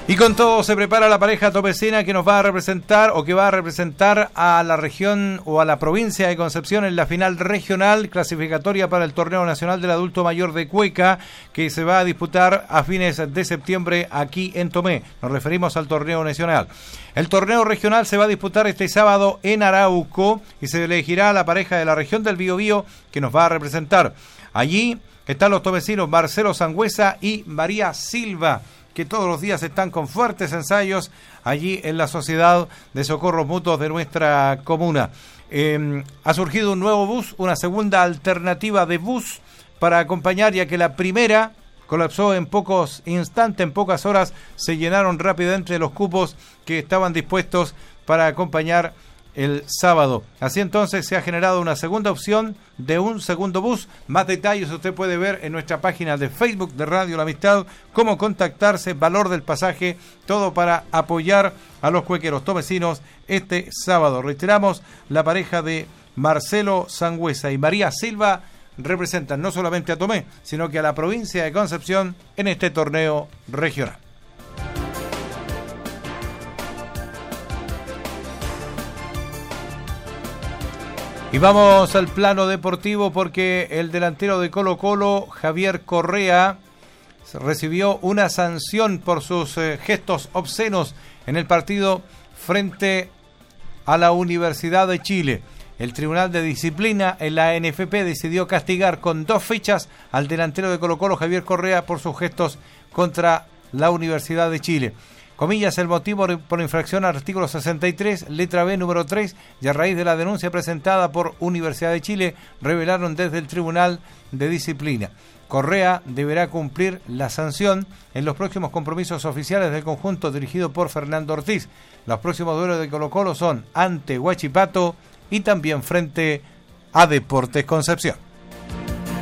Y con todo se prepara la pareja tomecina que nos va a representar o que va a representar a la región o a la provincia de Concepción en la final regional clasificatoria para el Torneo Nacional del Adulto Mayor de Cueca, que se va a disputar a fines de septiembre aquí en Tomé. Nos referimos al Torneo Nacional. El torneo regional se va a disputar este sábado en Arauco y se elegirá a la pareja de la región del Biobío que nos va a representar. Allí están los tomecinos Marcelo Sangüesa y María Silva, que todos los días están con fuertes ensayos allí en la Sociedad de Socorros Mutuos de nuestra comuna. Ha surgido un nuevo bus, una segunda alternativa de bus para acompañar, ya que la primera colapsó en pocos instantes, en pocas horas se llenaron rápidamente los cupos que estaban dispuestos para acompañar el sábado. Así entonces se ha generado una segunda opción de un segundo bus. Más detalles usted puede ver en nuestra página de Facebook de Radio La Amistad, cómo contactarse, valor del pasaje, todo para apoyar a los cuequeros tomecinos este sábado. Reiteramos, la pareja de Marcelo Sangüesa y María Silva representan no solamente a Tomé, sino que a la provincia de Concepción en este torneo regional. Y vamos al plano deportivo porque el delantero de Colo-Colo, Javier Correa, recibió una sanción por sus gestos obscenos en el partido frente a la Universidad de Chile. El Tribunal de Disciplina en la NFP decidió castigar con 2 fechas al delantero de Colo-Colo, Javier Correa, por sus gestos contra la Universidad de Chile. Comillas, el motivo por infracción al artículo 63, letra B, número 3, y a raíz de la denuncia presentada por Universidad de Chile, revelaron desde el Tribunal de Disciplina. Correa deberá cumplir la sanción en los próximos compromisos oficiales del conjunto dirigido por Fernando Ortiz. Los próximos duelos de Colo-Colo son ante Huachipato y también frente a Deportes Concepción.